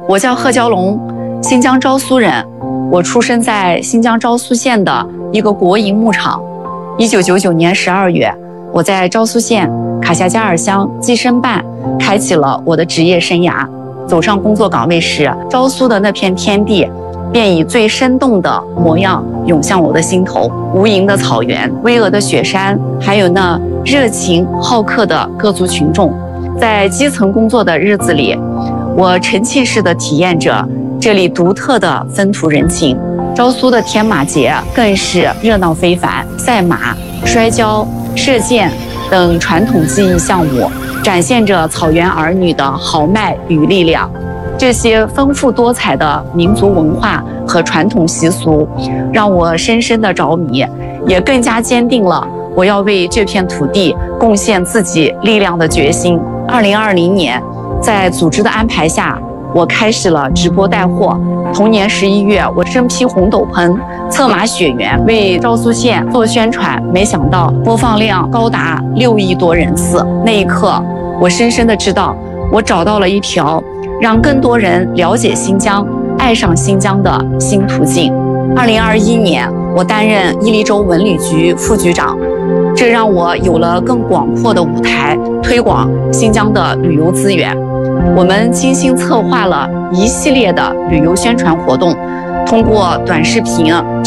我叫贺娇龙，新疆昭苏人。我出生在新疆昭苏县的一个国营牧场。1999年12月，我在昭苏县卡夏加尔乡计生办开启了我的职业生涯。走上工作岗位时，昭苏的那片天地便以最生动的模样涌向我的心头。无垠的草原，巍峨的雪山，还有那热情好客的各族群众。在基层工作的日子里，我沉浸式地体验着这里独特的风土人情。昭苏的天马节更是热闹非凡，赛马、摔跤、射箭等传统技艺项目展现着草原儿女的豪迈与力量。这些丰富多彩的民族文化和传统习俗让我深深的着迷，也更加坚定了我要为这片土地贡献自己力量的决心。2020年，在组织的安排下，我开始了直播带货。同年11月，我身披红斗篷，策马雪原，为昭苏县做宣传。没想到播放量高达6亿多人次。那一刻，我深深的知道，我找到了一条让更多人了解新疆、爱上新疆的新途径。2021年，我担任伊犁州文旅局副局长，这让我有了更广阔的舞台，推广新疆的旅游资源。我们精心策划了一系列的旅游宣传活动，通过短视频、